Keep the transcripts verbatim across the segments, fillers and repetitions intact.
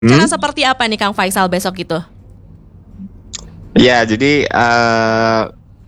Cara Hmm? seperti apa nih Kang Faisal besok itu? Ya, jadi uh,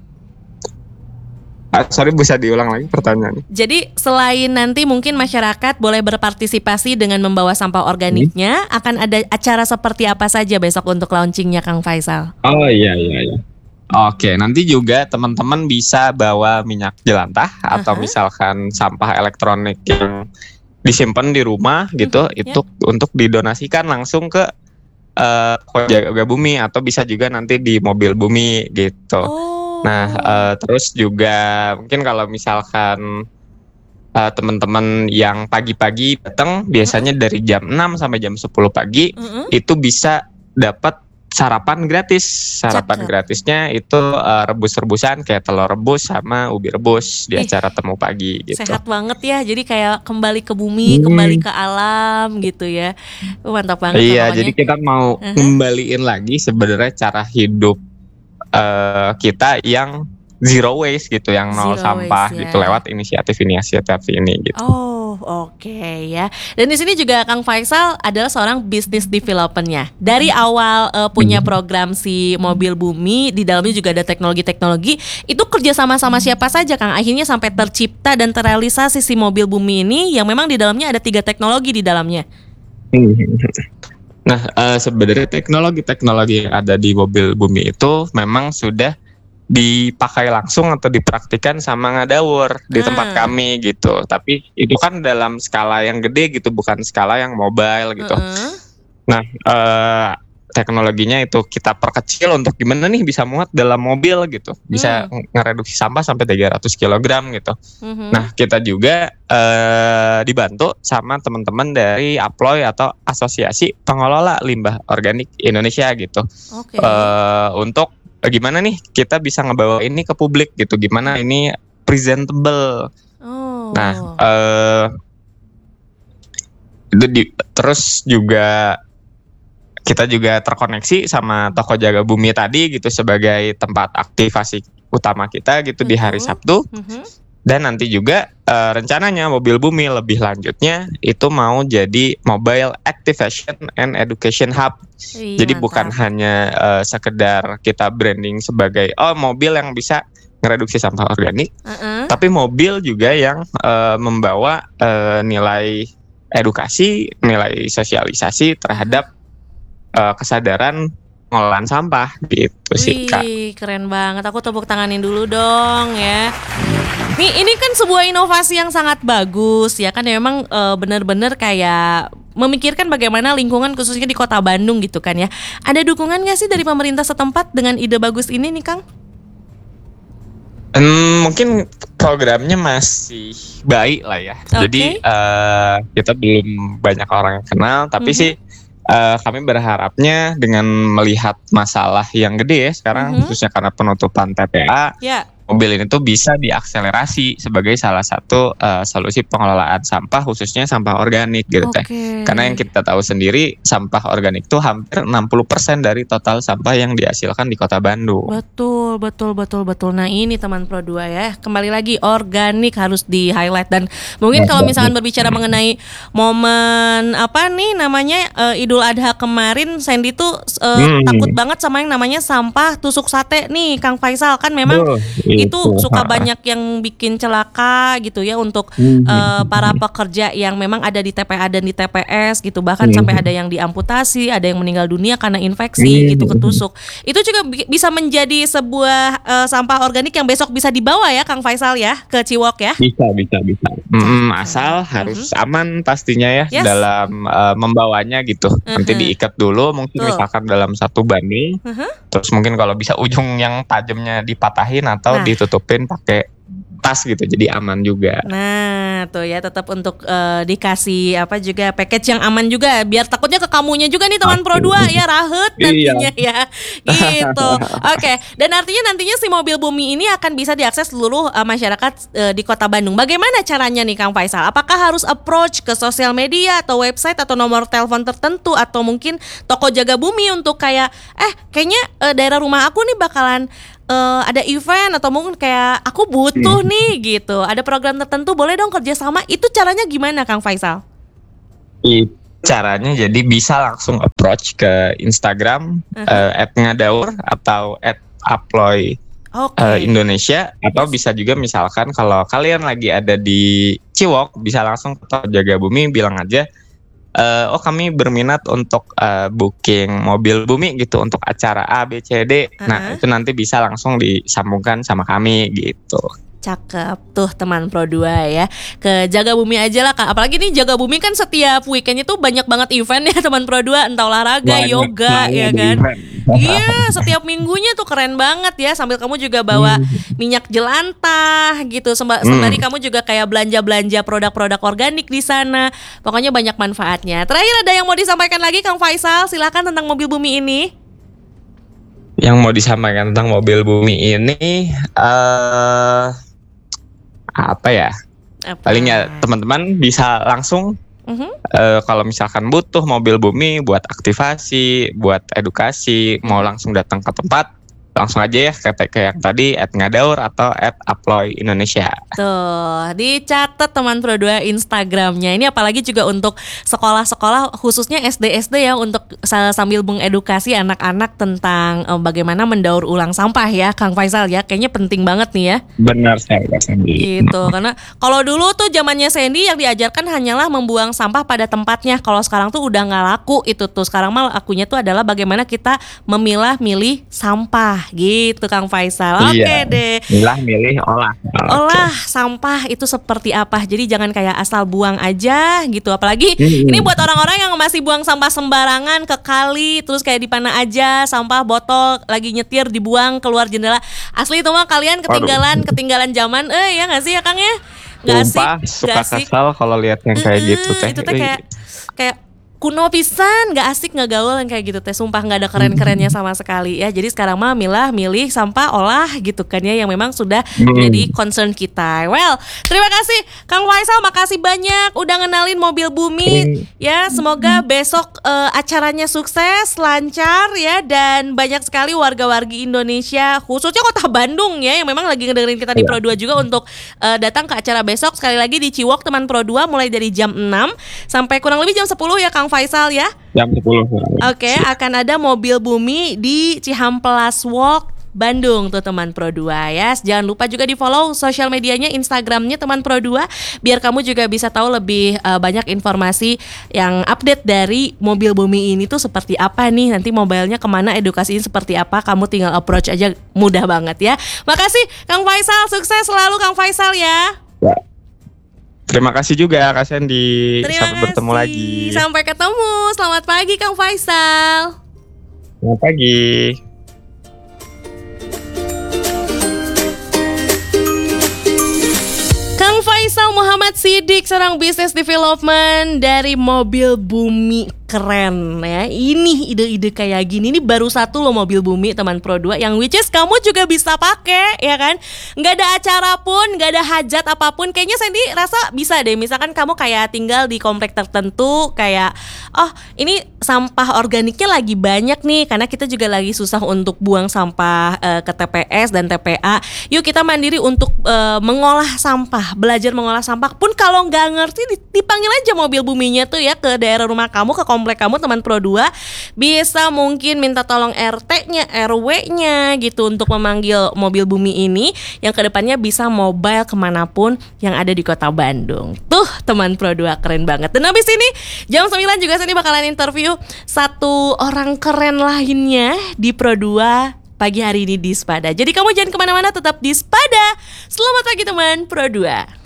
ah, sorry bisa diulang lagi pertanyaannya? Jadi selain nanti mungkin masyarakat boleh berpartisipasi dengan membawa sampah Hmm? organiknya, akan ada acara seperti apa saja besok untuk launchingnya Kang Faisal? Oh iya iya iya. Oke, nanti juga teman-teman bisa bawa minyak jelantah atau Aha. misalkan sampah elektronik yang disimpan di rumah gitu, Mhm, ya. itu untuk didonasikan langsung ke uh, Jaga Bumi atau bisa juga nanti di mobil bumi gitu. Nah, Oh. uh, terus juga mungkin kalau misalkan uh, teman-teman yang pagi-pagi datang, Mhm. biasanya dari jam enam sampai jam sepuluh pagi Mhm. itu bisa dapat sarapan gratis. Sarapan Cakep. gratisnya itu uh, rebus-rebusan kayak telur rebus sama ubi rebus di Ih, acara temu pagi gitu. sehat banget ya. Jadi kayak kembali ke bumi, kembali Hmm. ke alam gitu ya. Uh, Mantap banget lah Iya, jadi pokoknya. kita mau Aha. ngembaliin lagi sebenarnya cara hidup uh, kita yang zero waste gitu, yang nol Zero sampah waste gitu ya. lewat inisiatif-inisiatif ini gitu. Oh, oke ya. Dan di sini juga Kang Faisal adalah seorang business developernya. Dari awal uh, punya Hmm. program si mobil bumi, di dalamnya juga ada teknologi-teknologi. Itu kerja sama-sama siapa saja Kang? Akhirnya sampai tercipta dan terrealisasi si mobil bumi ini yang memang di dalamnya ada tiga teknologi di dalamnya. Nah, uh, sebenarnya teknologi-teknologi yang ada di mobil bumi itu memang sudah dipakai langsung atau dipraktikkan sama Ngadawur di tempat Ah. kami gitu. Tapi itu kan dalam skala yang gede gitu, bukan skala yang mobile gitu. Heeh. Nah, eh, teknologinya itu kita perkecil untuk gimana nih bisa muat dalam mobil gitu, bisa Hmm. ngereduksi sampah sampai tiga ratus kilogram gitu. Mhm. Nah, kita juga eh, dibantu sama teman-teman dari Aploy atau Asosiasi Pengelola Limbah Organik Indonesia gitu. Oke. Eh, untuk eh, gimana nih kita bisa ngebawa ini ke publik gitu, gimana ini presentable. Nah, Oh. eh itu di, terus juga kita juga terkoneksi sama toko Jaga Bumi tadi gitu sebagai tempat aktivasi utama kita gitu di hari Betul. Sabtu. Mhm. Dan nanti juga eh, rencananya mobil bumi lebih lanjutnya itu mau jadi mobile activation and education hub. Ih, Jadi bukan mantap. hanya eh, sekedar kita branding sebagai oh mobil yang bisa ngereduksi sampah organik, Heeh. tapi mobil juga yang eh, membawa eh, nilai edukasi, nilai sosialisasi terhadap uh, kesadaran pengelolaan sampah gitu sih Kak. Wih, keren banget. Aku tepuk tanganin dulu dong ya. Nih, ini kan sebuah inovasi yang sangat bagus ya kan. Ya, memang e, benar-benar kayak memikirkan bagaimana lingkungan khususnya di Kota Bandung gitu kan ya. Ada dukungan nggak sih dari pemerintah setempat dengan ide bagus ini nih Kang? Hmm, mungkin programnya masih baik lah ya. Jadi Oke. uh, kita belum banyak orang yang kenal, tapi Mhm. sih uh, kami berharapnya dengan melihat masalah yang gede ya sekarang, Mhm. khususnya karena penutupan T P A, Ya. mobil ini tuh bisa diakselerasi sebagai salah satu uh, solusi pengelolaan sampah, khususnya sampah organik gitu teh. Oke. Karena yang kita tahu sendiri sampah organik tuh hampir enam puluh persen dari total sampah yang dihasilkan di Kota Bandung. Betul, betul, betul, betul. Nah ini teman Pro dua ya, kembali lagi organik harus di highlight. Dan mungkin kalau misalkan berbicara mengenai momen apa nih namanya uh, Idul Adha kemarin, Sandy tuh uh, Hmm. takut banget sama yang namanya sampah tusuk sate nih Kang Faisal. Kan memang Duh, itu suka ha. banyak yang bikin celaka gitu ya untuk Hmm. uh, para pekerja yang memang ada di T P A dan di T P S gitu. Bahkan Hmm. sampai ada yang diamputasi, ada yang meninggal dunia karena infeksi Hmm. gitu ketusuk. Itu juga bi- bisa menjadi sebuah uh, sampah organik yang besok bisa dibawa ya Kang Faisal ya ke Ciwok ya. Bisa, bisa, bisa. Hmm, asal harus aman pastinya ya Yes. dalam uh, membawanya gitu. Nanti Mhm. diikat dulu, mungkin Betul. misalkan dalam satu banding. Mhm. Terus mungkin kalau bisa ujung yang tajamnya dipatahin atau Nah. ditutupin pakai tas gitu, jadi aman juga. Nah, tuh ya tetap untuk uh, dikasih apa juga package yang aman juga biar takutnya ke kamunya juga nih teman Pro dua ya rahet nantinya ya. Gitu. Oke, dan artinya nantinya si mobil bumi ini akan bisa diakses seluruh uh, masyarakat uh, di Kota Bandung. Bagaimana caranya nih Kang Faisal? Apakah harus approach ke sosial media atau website atau nomor telepon tertentu atau mungkin toko Jaga Bumi untuk kayak eh kayaknya uh, daerah rumah aku nih bakalan Uh, ada event atau mungkin kayak aku butuh Hmm. nih gitu, ada program tertentu boleh dong kerjasama, itu caranya gimana Kang Faisal? Itu caranya jadi bisa langsung approach ke Instagram Uh-huh. uh, at ngadaur atau at aploy Oke. uh, Indonesia, atau Yes. bisa juga misalkan kalau kalian lagi ada di Ciwok bisa langsung ke Tol Jagabumi, bilang aja eh, oh kami berminat untuk eh, booking mobil bumi gitu untuk acara A B C D. Nah Uh-huh. itu nanti bisa langsung disambungkan sama kami gitu. Cakep tuh teman Pro dua ya. Ke Jagabumi aja lah Kak. Apalagi nih Jagabumi kan setiap weekendnya tuh banyak banget event ya teman Pro dua. Entah olahraga, Banyak yoga banget ya di kan. event. Iya, setiap minggunya tuh keren banget ya. Sambil kamu juga bawa Hmm. minyak jelantah gitu. Semba- Hmm. Sembari kamu juga kayak belanja-belanja produk-produk organik di sana. Pokoknya banyak manfaatnya. Terakhir ada yang mau disampaikan lagi Kang Faisal? Silakan tentang mobil bumi ini. Yang mau disampaikan tentang mobil bumi ini eh apa ya? Apa? Paling ya teman-teman bisa langsung Mhm. eh, kalau misalkan butuh mobil bumi buat aktivasi, buat edukasi, mau langsung datang ke tempat, langsung aja ya ke, ke yang tadi at ngadaur atau at aploy Indonesia. Tuh, dicatat teman Pro dua Instagramnya. Ini apalagi juga untuk sekolah-sekolah khususnya S D S D ya, untuk sa- sambil mengedukasi anak-anak tentang eh, bagaimana mendaur ulang sampah ya Kang Faisal ya. Kayaknya penting banget nih ya. Benar saya Sandy. Gitu, karena kalau dulu tuh zamannya Sandy yang diajarkan hanyalah membuang sampah pada tempatnya. Kalau sekarang tuh udah nggak laku itu tuh. Sekarang mah lakunya tuh adalah bagaimana kita memilah-milih sampah gitu Kang Faisal. Oke Iya. deh. Milah milih olah. Oke. Olah sampah itu seperti apa. Jadi jangan kayak asal buang aja gitu. Apalagi Hmm. ini buat orang-orang yang masih buang sampah sembarangan ke kali, terus kayak di mana aja sampah botol lagi nyetir dibuang keluar jendela. Asli itu mah kalian ketinggalan ketinggalan zaman. Eh ya nggak sih ya Kang ya? Nggak asik, Sumpah, nggak suka asik. kesal kalau lihat yang kayak Mm-mm, gitu teh. Itu teh kayak kayak kuno pisan, nggak asik, nggak gaul yang kayak gitu teh. Sumpah nggak ada keren-kerennya sama sekali ya. Jadi sekarang mah milah milih sampah olah gitu kan ya, yang memang sudah Hmm. menjadi concern kita. Well, terima kasih Kang Faisal, makasih banyak udah ngenalin mobil bumi ya. Semoga besok eh, acaranya sukses, lancar ya, dan banyak sekali warga-wargi Indonesia khususnya Kota Bandung ya yang memang lagi ngedengerin kita di Iya. Pro dua juga untuk eh, datang ke acara besok sekali lagi di Ciwok teman Pro dua mulai dari jam enam sampai kurang lebih jam sepuluh ya Kang Faisal ya. Jam sepuluh. Oke, akan ada mobil bumi di Cihamplas Walk Bandung tuh teman Pro dua ya. Jangan lupa juga di follow sosial medianya, Instagramnya teman Pro dua, biar kamu juga bisa tahu lebih uh, banyak informasi yang update dari mobil bumi ini tuh seperti apa nih, nanti mobilnya kemana, edukasinya seperti apa. Kamu tinggal approach aja, mudah banget ya. Makasih Kang Faisal, sukses selalu Kang Faisal ya. Ya. Terima kasih juga Kak Sandy. Terima Sampai bertemu kasih. lagi. Sampai ketemu. Selamat pagi Kang Faisal. Selamat pagi. Kang Faisal Muhammad Siddiq, seorang business development dari mobil bumi. Keren ya. Ini ide-ide kayak gini, ini baru satu loh mobil bumi teman Pro dua, yang which is kamu juga bisa pakai ya kan. Nggak ada acara pun, nggak ada hajat apapun, kayaknya Sandy rasa bisa deh. Misalkan kamu kayak tinggal di komplek tertentu, kayak oh ini sampah organiknya lagi banyak nih, karena kita juga lagi susah untuk buang sampah eh, ke T P S dan T P A. Yuk kita mandiri untuk eh, mengolah sampah, belajar mengolah sampah. Pun kalau nggak ngerti, dipanggil aja mobil buminya tuh ya ke daerah rumah kamu, ke komplek kamu teman Pro dua. Bisa mungkin minta tolong R T-nya, R W-nya gitu untuk memanggil mobil bumi ini, yang kedepannya bisa mobile kemanapun yang ada di kota Bandung. Tuh teman Pro dua, keren banget. Dan habis ini jam sembilan juga saya bakalan interview satu orang keren lainnya di Pro dua pagi hari ini di Spada. Jadi kamu jangan kemana-mana, tetap di Spada. Selamat pagi teman Pro dua.